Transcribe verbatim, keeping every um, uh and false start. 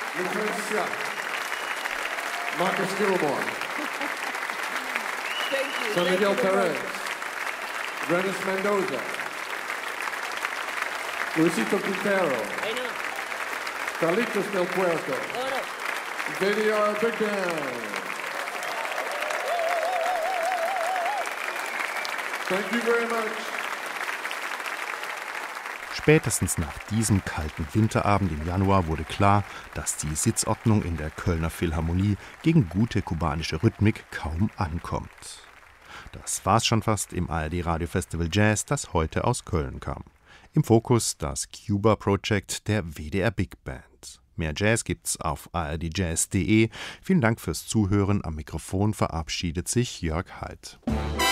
Lucretia, Marcus Gilmore, San Miguel Perez, Renis Mendoza, Luisito Quintero, Carlitos Del Puerto, V D R Big Band. Thank you very much. Spätestens nach diesem kalten Winterabend im Januar wurde klar, dass die Sitzordnung in der Kölner Philharmonie gegen gute kubanische Rhythmik kaum ankommt. Das war's schon fast im A R D Radio Festival Jazz, das heute aus Köln kam. Im Fokus das Cuba Project der W D R Big Band. Mehr Jazz gibt's auf a r d jazz punkt d e. Vielen Dank fürs Zuhören. Am Mikrofon verabschiedet sich Jörg Haidt.